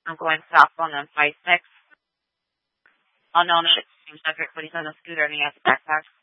I'm going southbound on 5-6. Unknown, it seems like but he's on a scooter and he has a backpack.